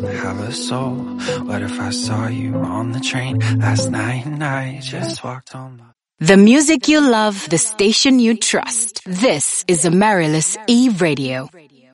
have a soul? What if I saw you on the train last night and I just walked on by? The music you love, the station you trust. This is Amaryllis E-Radio.